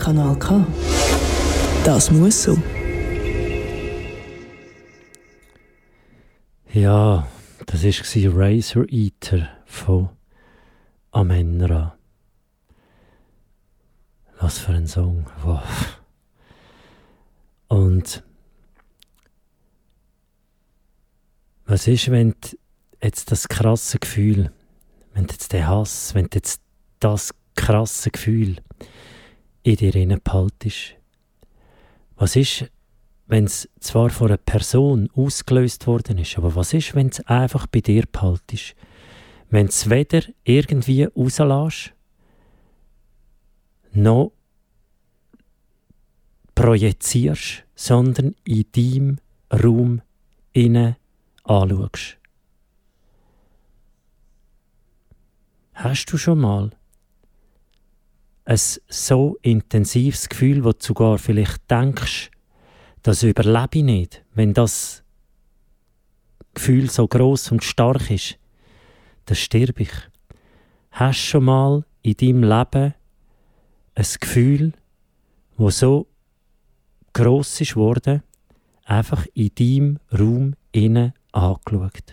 Kanal K. Das muss so. Ja, das war Razor Eater von Amenra. Was für ein Song. Wow. Und was ist, wenn jetzt das krasse Gefühl, wenn jetzt der Hass, wenn jetzt das krasse Gefühl in dir behaltest? Was ist, wenn es zwar von einer Person ausgelöst worden ist, aber was ist, wenn es einfach bei dir behaltest? Wenn du es weder irgendwie rauslässt, noch projizierst, sondern in deinem Raum innen anschaust. Hast du schon mal ein so intensives Gefühl, wo du sogar vielleicht denkst, das überlebe ich nicht, wenn das Gefühl so gross und stark ist, dann sterbe ich. Hast du schon mal in deinem Leben ein Gefühl, das so gross ist worden, einfach in deinem Raum innen angeschaut?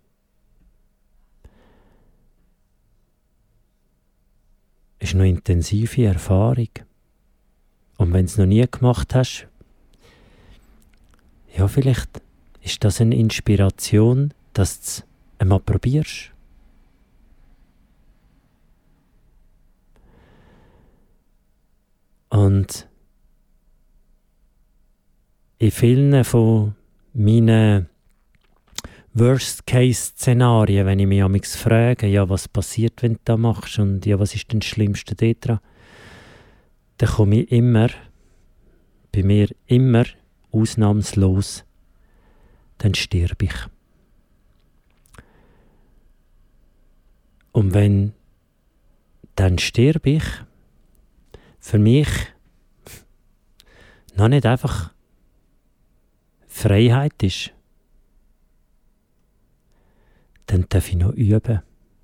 Das ist eine intensive Erfahrung. Und wenn du es noch nie gemacht hast, ja, vielleicht ist das eine Inspiration, dass du es einmal probierst. Und in vielen von meinen Worst-Case-Szenarien, wenn ich mich manchmal frage, ja, was passiert, wenn du das machst und ja, was ist denn das Schlimmste daran, dann komme ich immer, bei mir immer ausnahmslos, dann sterbe ich. Und wenn dann sterbe ich, für mich noch nicht einfach Freiheit ist, dann darf ich noch üben.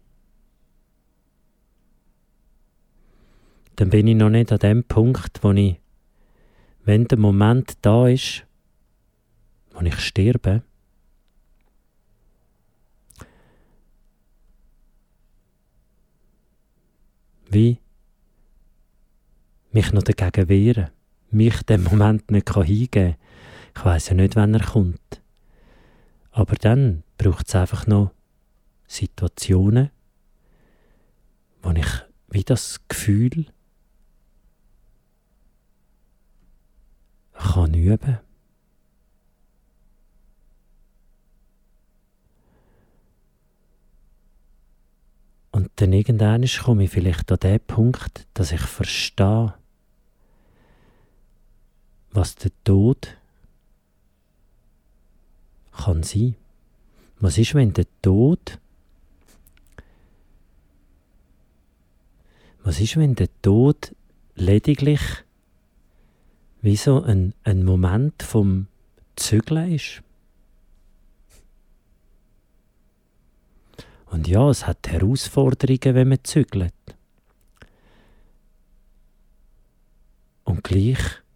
Dann bin ich noch nicht an dem Punkt, wo ich, wenn der Moment da ist, wo ich sterbe, wie mich noch dagegen wehren, mich dem Moment nicht hingeben kann. Ich weiss ja nicht, wann er kommt. Aber dann braucht es einfach noch Situationen, wo ich wie das Gefühl kann üben. Und dann irgendwann komme ich vielleicht an den Punkt, dass ich verstehe, was der Tod kann sein. Was ist, wenn der Tod lediglich wie so ein Moment vom Zügeln ist? Und ja, es hat Herausforderungen, wenn man zügelt. Und gleich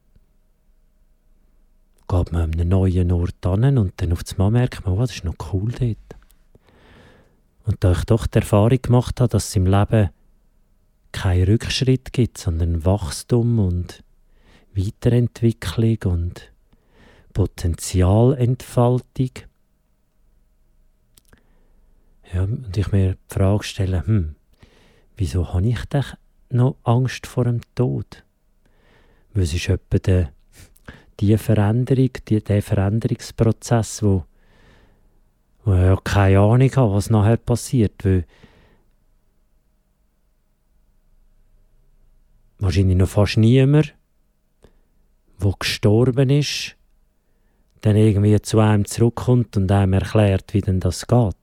geht man an einen neuen Ort hin und dann auf einmal merkt man, oh, das ist noch cool dort. Und da ich doch die Erfahrung gemacht habe, dass es im Leben keinen Rückschritt gibt, sondern Wachstum und Weiterentwicklung und Potenzialentfaltung. Ja, und ich mir die Frage stelle, wieso habe ich denn noch Angst vor dem Tod? Weil es ist etwa die Veränderung, der Veränderungsprozess, wo ich ja keine Ahnung habe, was nachher passiert. Weil wahrscheinlich noch fast niemand, der gestorben ist, dann irgendwie zu einem zurückkommt und einem erklärt, wie denn das geht.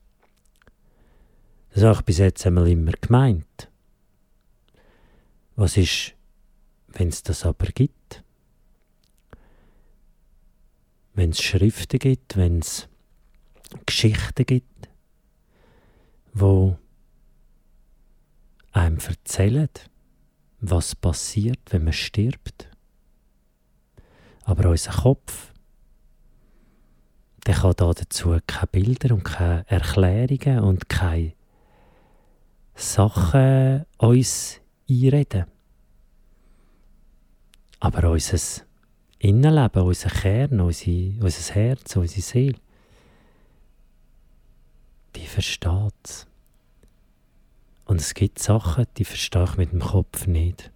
Das habe ich bis jetzt einmal immer gemeint. Was ist, wenn es das aber gibt? Wenn es Schriften gibt, wenn es Geschichten gibt, wo einem erzählen, was passiert, wenn man stirbt. Aber unser Kopf, der kann dazu keine Bilder und keine Erklärungen und keine Sachen uns einreden. Aber unser Innenleben, unser Kern, unser Herz, unsere Seele, die versteht es. Und es gibt Sachen, die verstehe ich mit dem Kopf nicht.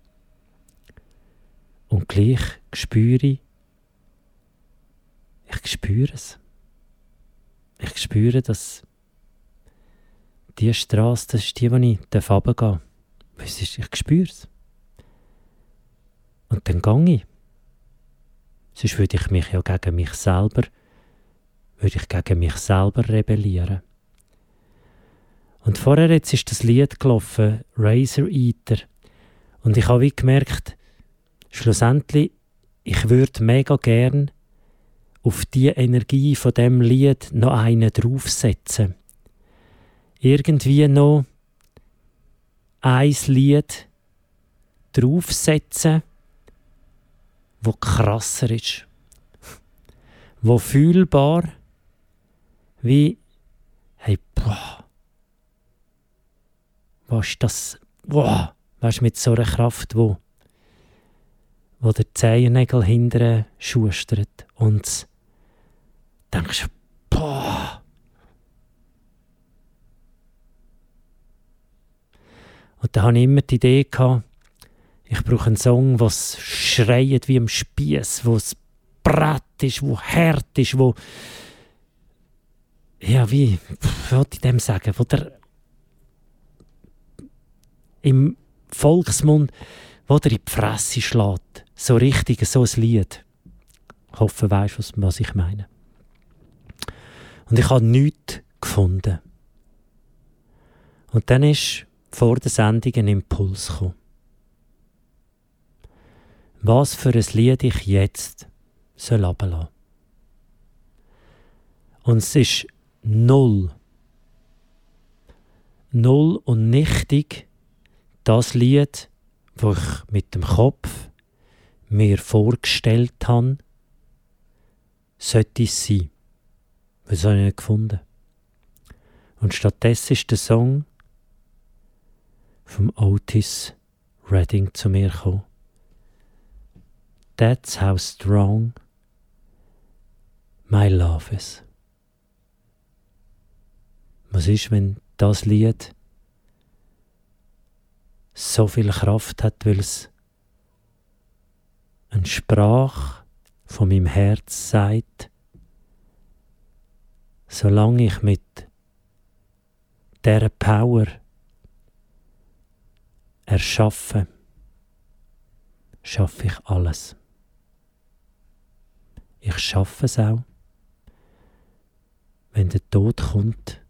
Und gleich spüre ich spüre es. Ich spüre, dass diese Strasse, das ist die, wo ich runtergehen darf. Ich spüre es. Und dann gehe ich. Sonst würde ich mich ja gegen mich selber rebellieren. Und vorher jetzt ist das Lied gelaufen, Razor Eater. Und ich habe wie gemerkt, schlussendlich, ich würde mega gern auf die Energie von dem Lied noch einen draufsetzen. Irgendwie noch ein Lied draufsetzen, wo krasser ist. Wo fühlbar wie, hey, boah, was ist das? Boah, weißt du, mit so einer Kraft, wo der Zehennägel hinterher schustert und denkst, boah. Und da hatte ich immer die Idee gehabt, ich brauche einen Song, was schreit wie am Spiess, wo es Brett ist, wo hart ist, wo, ja, wie wollte ich dem sagen, wo der im Volksmund, wo der in die Fresse schlägt. So richtig, so ein Lied. Ich hoffe, du weisst, was ich meine. Und ich habe nichts gefunden. Und dann ist vor der Sendung ein Impuls gekommen. Was für ein Lied ich jetzt runterlassen soll. Und es ist null und nichtig das Lied, das ich mit dem Kopf mir vorgestellt habe, sollte es sein. Das habe ich nicht gefunden. Und stattdessen ist der Song vom Otis Redding zu mir gekommen. That's how strong my love is. Was ist, wenn das Lied so viel Kraft hat, weil es eine Sprache von meinem Herz sagt, solange ich mit dieser Power erschaffe, schaffe ich alles. Ich schaffe es auch, wenn der Tod kommt,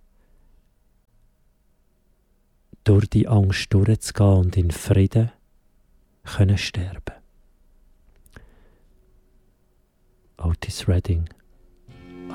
durch die Angst durchzugehen und in Frieden können sterben. Otis Redding.